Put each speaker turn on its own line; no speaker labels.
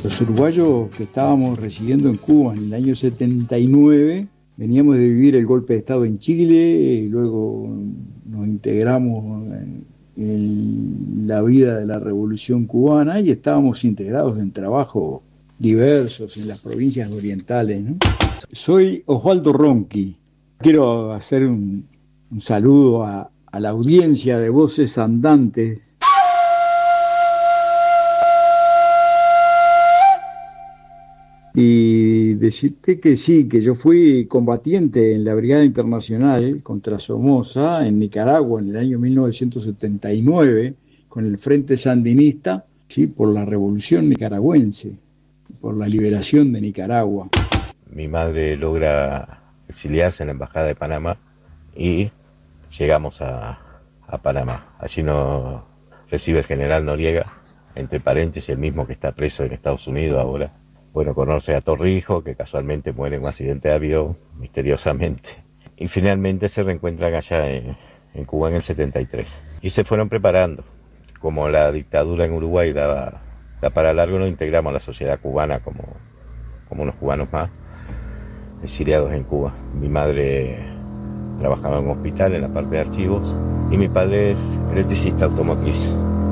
Los uruguayos que estábamos residiendo en Cuba en el año 79, veníamos de vivir el golpe de Estado en Chile, y luego nos integramos en la vida de la Revolución Cubana y estábamos integrados en trabajos diversos en las provincias orientales, ¿no? Soy Osvaldo Ronqui. Quiero hacer un saludo a la audiencia de Voces Andantes. Y decirte que sí, que yo fui combatiente en la Brigada Internacional contra Somoza en Nicaragua en el año 1979 con el Frente Sandinista, sí, por la revolución nicaragüense, por la liberación de Nicaragua.
Mi madre logra exiliarse en la Embajada de Panamá y llegamos a Panamá. Allí nos recibe el general Noriega, entre paréntesis el mismo que está preso en Estados Unidos ahora. Bueno, conoce a Torrijos, que casualmente muere en un accidente de avión, misteriosamente. Y finalmente se reencuentran allá en Cuba en el 73. Y se fueron preparando. Como la dictadura en Uruguay da para largo, nos integramos a la sociedad cubana como unos cubanos más, exiliados en Cuba. Mi madre trabajaba en un hospital en la parte de archivos y mi padre es electricista automotriz.